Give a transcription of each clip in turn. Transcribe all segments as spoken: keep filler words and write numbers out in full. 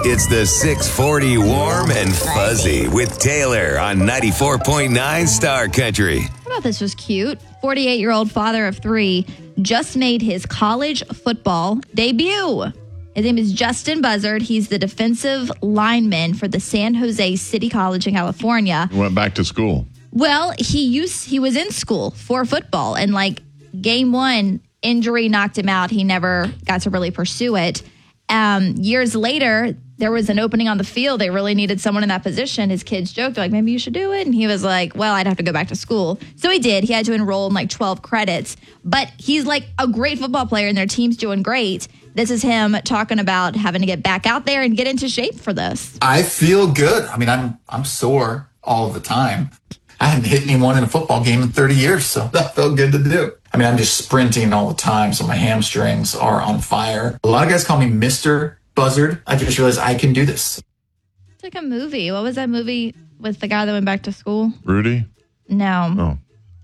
It's the six forty Warm and Fuzzy with Taylor on ninety-four point nine Star Country. I thought this was cute. forty-eight-year-old father of three just made his college football debut. His name is Justin Buzzard. He's the defensive lineman for the San Jose City College in California. He went back to school. Well, he used he was in school for football, and like game one, injury knocked him out. He never got to really pursue it. Um, years later, there was an opening on the field. They really needed someone in that position. His kids joked, like, maybe you should do it. And he was like, well, I'd have to go back to school. So he did. He had to enroll in like twelve credits. But he's like a great football player, and their team's doing great. This is him talking about having to get back out there and get into shape for this. I feel good. I mean, I'm I'm sore all the time. I haven't hit anyone in a football game in thirty years, so that felt good to do. I mean, I'm just sprinting all the time, so my hamstrings are on fire. A lot of guys call me Mister Buzzard. I just realized I can do this. It's like a movie. What was that movie with the guy that went back to school? Rudy? No.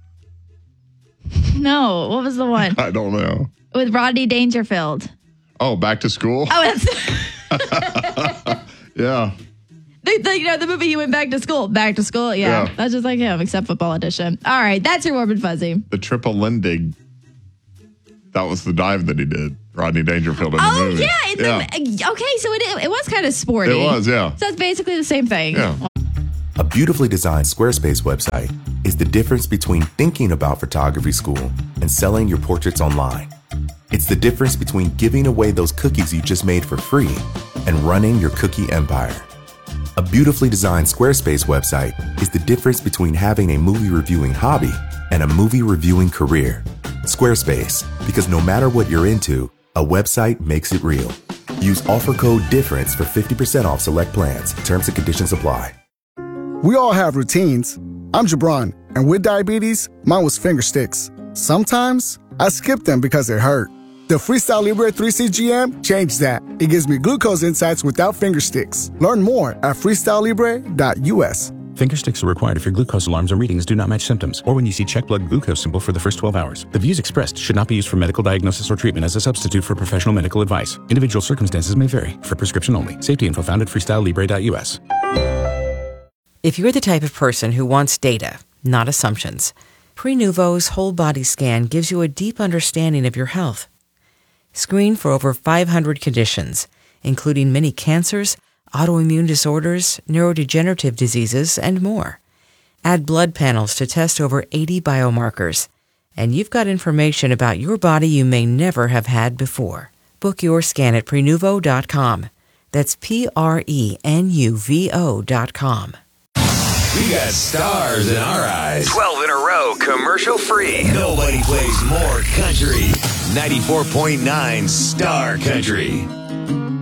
Oh. No. What was the one? I don't know. With Rodney Dangerfield. Oh, Back to School? Oh, that's... Yeah. The, the, you know, the movie he went back to school. Back to school, yeah. Yeah. That's just like him, except football edition. All right, that's your Warm and Fuzzy. The triple Lindig. That was the dive that he did. Rodney Dangerfield in the Oh, movie. yeah. in yeah. The, okay, so it, it was kind of sporty. It was, yeah. So it's basically the same thing. Yeah. A beautifully designed Squarespace website is the difference between thinking about photography school and selling your portraits online. It's the difference between giving away those cookies you just made for free and running your cookie empire. A beautifully designed Squarespace website is the difference between having a movie reviewing hobby and a movie reviewing career. Squarespace, because no matter what you're into, a website makes it real. Use offer code DIFFERENCE for fifty percent off select plans. Terms and conditions apply. We all have routines. I'm Jabron, and with diabetes, mine was finger sticks. Sometimes I skip them because it hurt. The Freestyle Libre three C G M changed that. It gives me glucose insights without finger sticks. Learn more at freestyle libre dot U S. Finger sticks are required if your glucose alarms or readings do not match symptoms, or when you see check blood glucose symbol for the first twelve hours. The views expressed should not be used for medical diagnosis or treatment as a substitute for professional medical advice. Individual circumstances may vary. For prescription only. Safety info found at freestyle libre dot U S. If you're the type of person who wants data, not assumptions, Prenuvo's whole body scan gives you a deep understanding of your health. Screen for over five hundred conditions, including many cancers, autoimmune disorders, neurodegenerative diseases, and more. Add blood panels to test over eighty biomarkers, and you've got information about your body you may never have had before. Book your scan at prenuvo dot com. That's P R E N U V O dot com. We got stars in our eyes. twelve in a row, commercial free. Nobody plays more country. ninety-four point nine Star Country.